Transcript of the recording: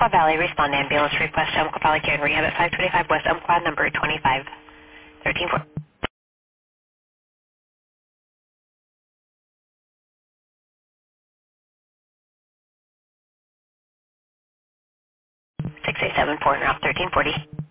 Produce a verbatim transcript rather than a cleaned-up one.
Umpqua Valley Respond Ambulance Request to Umpqua Valley Care and Rehab at five twenty-five West Umpqua, number twenty-five thirteen four. six eight seven four, route thirteen forty.